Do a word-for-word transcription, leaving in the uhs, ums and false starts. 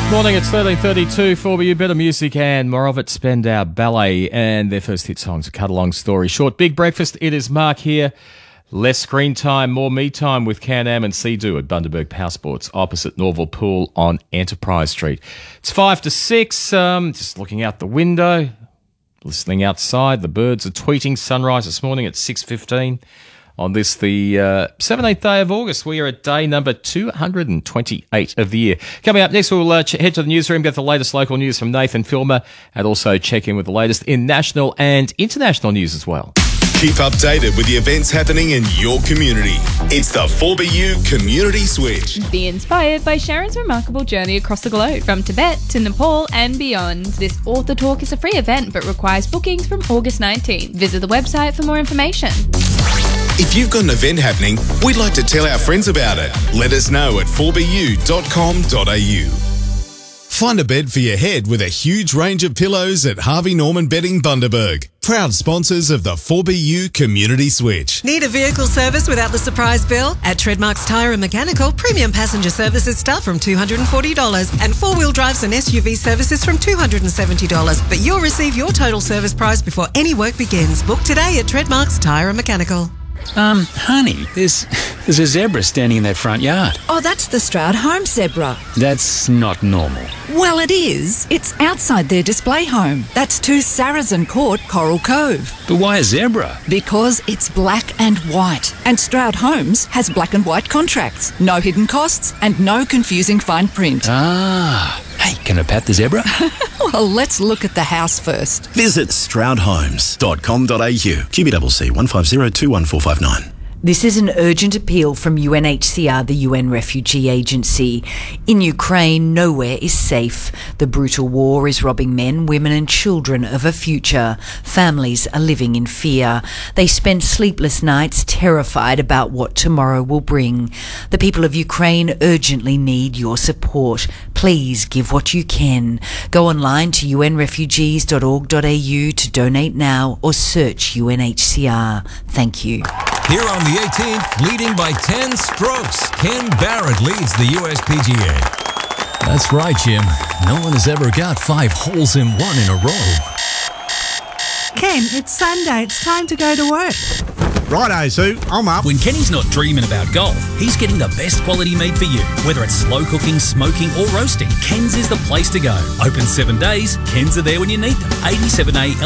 Morning, it's thirteen thirty-two for you. Better music and more of it. Spandau Ballet and their first hit songs. A cut along story short. Big breakfast. It is Mark here. Less screen time, more me time with Can-Am and Sea-Doo at Bundaberg Power Sports opposite Norval Pool on Enterprise Street. It's five to six. Um, just looking out the window, listening outside. The birds are tweeting. Sunrise this morning at six fifteen. On this, the uh, seventeenth day of August, we are at day number two hundred twenty-eight of the year. Coming up next, we'll uh, ch- head to the newsroom, get the latest local news from Nathan Filmer, and also check in with the latest in national and international news as well. Keep updated with the events happening in your community. It's the four B U Community Switch. Be inspired by Sharon's remarkable journey across the globe, from Tibet to Nepal and beyond. This author talk is a free event but requires bookings from August nineteenth. Visit the website for more information. If you've got an event happening, we'd like to tell our friends about it. Let us know at four b u dot com dot a u. Find a bed for your head with a huge range of pillows at Harvey Norman Bedding Bundaberg. Proud sponsors of the four B U Community Switch. Need a vehicle service without the surprise bill? At Treadmarks Tyre and Mechanical, premium passenger services start from two hundred forty dollars and four-wheel drives and S U V services from two hundred seventy dollars. But you'll receive your total service price before any work begins. Book today at Treadmarks Tyre and Mechanical. Um, honey, there's there's a zebra standing in that front yard. Oh, that's the Stroud home zebra. That's not normal. Well, it is. It's outside their display home. That's two Saracen Court, Coral Cove. But why a zebra? Because it's black and white. And Stroud Homes has black and white contracts. No hidden costs and no confusing fine print. Ah. Hey, can I pat the zebra? Well, let's look at the house first. Visit stroud homes dot com dot a u. Q B C C one five zero two one four five nine. This is an urgent appeal from U N H C R, the U N Refugee Agency. In Ukraine, nowhere is safe. The brutal war is robbing men, women and children of a future. Families are living in fear. They spend sleepless nights terrified about what tomorrow will bring. The people of Ukraine urgently need your support. Please give what you can. Go online to u n refugees dot org dot a u to donate now or search U N H C R. Thank you. Here on the eighteenth, leading by ten strokes, Ken Barrett leads the U S P G A. That's right, Jim. No one has ever got five holes in one in a row. Ken, it's Sunday. It's time to go to work. Righto, Sue. I'm up. When Kenny's not dreaming about golf, he's getting the best quality made for you. Whether it's slow cooking, smoking or roasting, Ken's is the place to go. Open seven days, Ken's are there when you need them. eighty-seven A